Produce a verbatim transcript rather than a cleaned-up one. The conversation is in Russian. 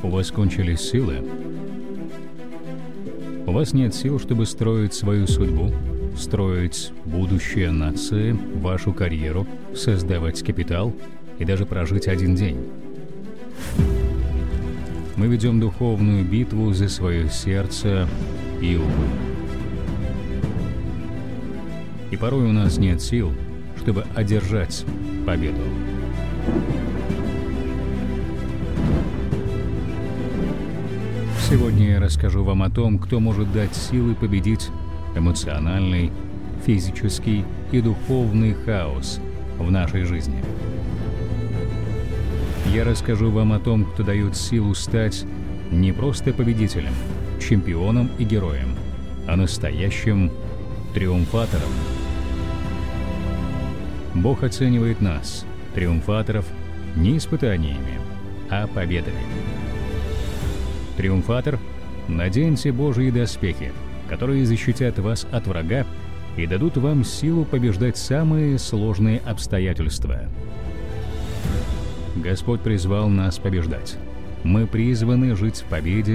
У вас кончились силы? У вас нет сил, чтобы строить свою судьбу, строить будущее нации, вашу карьеру, создавать капитал и даже прожить один день. Мы ведем духовную битву за свое сердце и ум. И порой у нас нет сил, чтобы одержать победу. Сегодня я расскажу вам о том, кто может дать силы победить эмоциональный, физический и духовный хаос в нашей жизни. Я расскажу вам о том, кто дает силу стать не просто победителем, чемпионом и героем, а настоящим триумфатором. Бог оценивает нас, триумфаторов, не испытаниями, а победами. Триумфатор, наденьте Божьи доспехи, которые защитят вас от врага и дадут вам силу побеждать самые сложные обстоятельства. Господь призвал нас побеждать. Мы призваны жить в победе